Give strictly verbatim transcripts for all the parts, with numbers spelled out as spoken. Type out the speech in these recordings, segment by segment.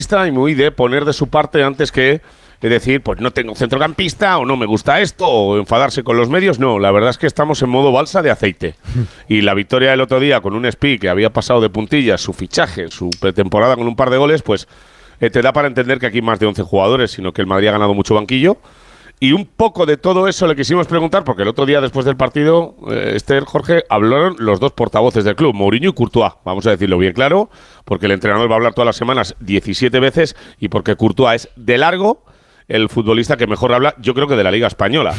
y muy de poner de su parte antes que de decir, pues no tengo centrocampista o no me gusta esto o enfadarse con los medios. No, la verdad es que estamos en modo balsa de aceite. Y la victoria del otro día con un Espi que había pasado de puntillas, su fichaje, su pretemporada con un par de goles, pues eh, te da para entender que aquí hay más de once jugadores, sino que el Madrid ha ganado mucho banquillo. Y un poco de todo eso le quisimos preguntar, porque el otro día después del partido, eh, Esther, Jorge, hablaron los dos portavoces del club, Mourinho y Courtois, vamos a decirlo bien claro, porque el entrenador va a hablar todas las semanas diecisiete veces y porque Courtois es de largo el futbolista que mejor habla, yo creo que de la Liga Española.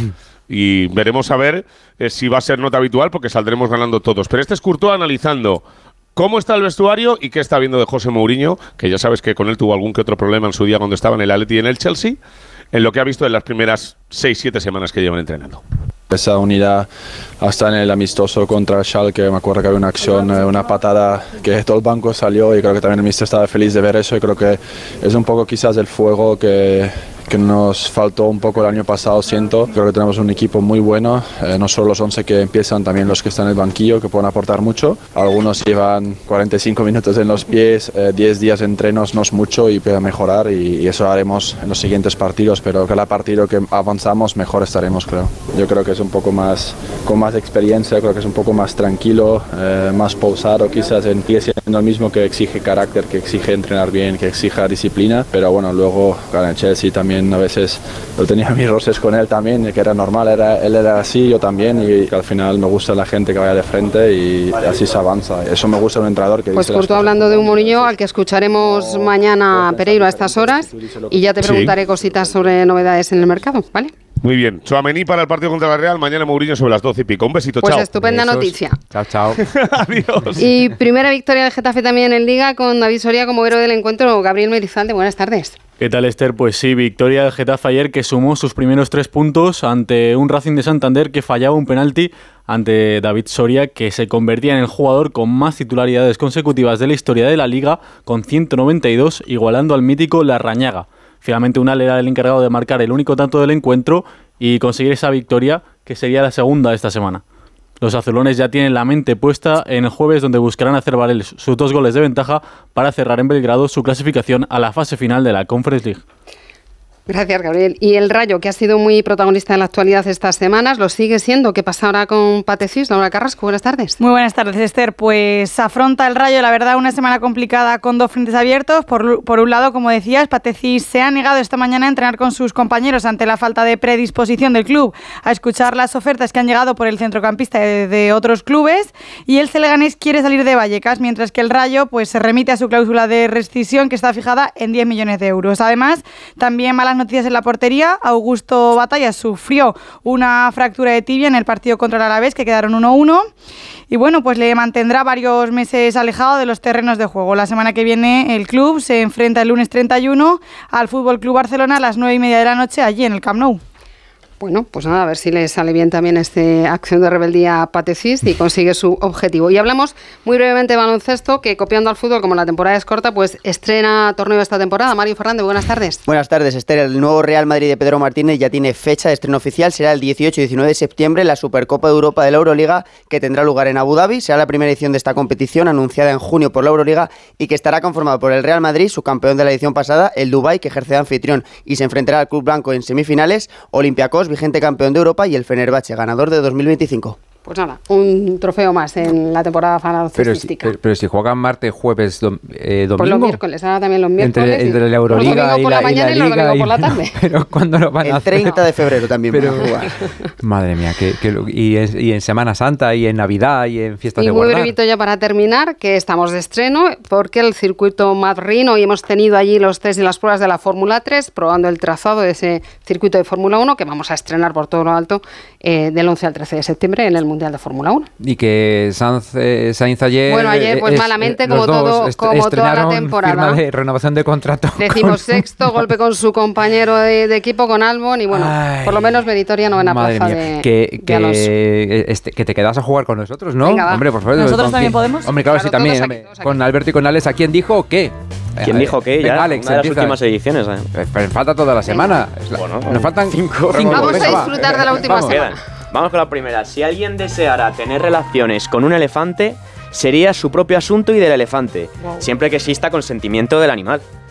Y veremos a ver eh, si va a ser nota habitual, porque saldremos ganando todos. Pero este es Courtois analizando cómo está el vestuario y qué está viendo de José Mourinho, que ya sabes que con él tuvo algún que otro problema en su día cuando estaba en el Atleti y en el Chelsea, en lo que ha visto en las primeras seis siete semanas que llevan entrenando. Esa unidad hasta en el amistoso contra el Schalke, me acuerdo que había una acción, una patada que todo el banco salió y creo que también el míster estaba feliz de ver eso y creo que es un poco quizás el fuego que, que nos faltó un poco el año pasado, siento. Creo que tenemos un equipo muy bueno, eh, no solo los once que empiezan, también los que están en el banquillo que pueden aportar mucho. Algunos llevan cuarenta y cinco minutos en los pies, eh, diez días de entrenos no es mucho y puede mejorar y, y eso haremos en los siguientes partidos, pero cada partido que avanzamos mejor estaremos, creo. Yo creo que es un poco más, con más experiencia, creo que es un poco más tranquilo, eh, más pausado quizás, en, sigue siendo el mismo que exige carácter, que exige entrenar bien, que exija disciplina, pero bueno, luego en el Chelsea también a veces yo tenía mis roces con él también, que era normal, era, él era así, yo también, y que al final me gusta la gente que vaya de frente y así se avanza. Eso me gusta de un entrenador que pues dice... Pues tú hablando de un Mourinho al que escucharemos mañana, Pereiro, a estas horas, y ya te preguntaré sí. cositas sobre novedades en el mercado, ¿vale? Muy bien. Tchouaméni para el partido contra la Real. Mañana Mourinho sobre las doce y pico. Un besito, pues chao. Pues estupenda Besos. noticia. Chao, chao. Adiós. Y primera victoria del Getafe también en Liga con David Soria como héroe del encuentro. Gabriel Merizalde, buenas tardes. ¿Qué tal, Esther? Pues sí, victoria del Getafe ayer que sumó sus primeros tres puntos ante un Racing de Santander que fallaba un penalti ante David Soria, que se convertía en el jugador con más titularidades consecutivas de la historia de la Liga, con ciento noventa y dos, igualando al mítico Larrañaga. Finalmente Unal era el encargado de marcar el único tanto del encuentro y conseguir esa victoria, que sería la segunda de esta semana. Los azulones ya tienen la mente puesta en el jueves, donde buscarán hacer valer sus dos goles de ventaja para cerrar en Belgrado su clasificación a la fase final de la Conference League. Gracias, Gabriel. Y el Rayo, que ha sido muy protagonista en la actualidad estas semanas, lo sigue siendo. ¿Qué pasa ahora con Patecís? Laura Carrasco, buenas tardes. Muy buenas tardes, Esther. Pues afronta el Rayo, la verdad, una semana complicada con dos frentes abiertos. Por, por un lado, como decías, Patecís se ha negado esta mañana a entrenar con sus compañeros ante la falta de predisposición del club a escuchar las ofertas que han llegado por el centrocampista de, de otros clubes. Y el Leganés quiere salir de Vallecas, mientras que el Rayo pues se remite a su cláusula de rescisión, que está fijada en diez millones de euros. Además, también malas noticias en la portería. Augusto Batalla sufrió una fractura de tibia en el partido contra el Alavés, que quedaron uno uno, y bueno, pues le mantendrá varios meses alejado de los terrenos de juego. La semana que viene el club se enfrenta el lunes treinta y uno al Fútbol Club Barcelona a las nueve y media de la noche allí en el Camp Nou. Bueno, pues nada, a ver si le sale bien también esta acción de rebeldía a Patecís y consigue su objetivo. Y hablamos muy brevemente de baloncesto, que copiando al fútbol, como la temporada es corta, pues estrena torneo esta temporada. Mario Fernández, buenas tardes. Buenas tardes, Esther. El nuevo Real Madrid de Pedro Martínez ya tiene fecha de estreno oficial. Será el dieciocho y diecinueve de septiembre en la Supercopa de Europa de la Euroliga, que tendrá lugar en Abu Dhabi. Será la primera edición de esta competición, anunciada en junio por la Euroliga, y que estará conformado por el Real Madrid, su campeón de la edición pasada, el Dubái, que ejerce de anfitrión y se enfrentará al Club Blanco en semifinales, Olympiacos, vigente campeón de Europa, y el Fenerbahce, ganador de dos mil veinticinco. Pues nada, un trofeo más en la temporada baloncestística. Pero, si, pero si juegan martes, jueves, dom, eh, domingo... Pues los miércoles, ahora también los miércoles. Entre, entre la Euroliga y la, por la mañana y, la y los domingos por la tarde. No, pero ¿cuándo lo van a el hacer? El treinta de febrero también. Pero, madre mía, que, que, y, en, y en Semana Santa, y en Navidad, y en fiestas y de guardar. Y muy brevito ya para terminar, que estamos de estreno, porque el circuito Madrid, hoy hemos tenido allí los test y las pruebas de la Fórmula tres, probando el trazado de ese circuito de Fórmula uno, que vamos a estrenar por todo lo alto eh, del once al trece de septiembre en el Mundial de Fórmula uno. Y que Sainz, eh, Sainz ayer... Bueno, ayer pues es, malamente, eh, como, todo, est- como toda la temporada. Firma de renovación de contrato. Decimos sexto, golpe con su compañero de, de equipo, con Albon, y bueno, Ay, por lo menos meritoria novena plaza mía. de, que, de Alonso. Que, este, que te quedas a jugar con nosotros, ¿no? Venga, hombre, por favor. ¿Nosotros también quién? podemos? Hombre, claro, claro sí, también. aquí, Hombre, aquí. Con Alberto y con Alex, ¿a quién dijo qué? ¿Quién dijo qué? Ya, Venga, Alex, una de las empieza. últimas ediciones. ¿eh? Pero falta toda la semana. Bueno, nos faltan cinco. cinco. Vamos Venga, a va. disfrutar de la última Vamos. semana. Vamos con la primera. Si alguien deseara tener relaciones con un elefante, sería su propio asunto y del elefante, wow. siempre que exista consentimiento del animal.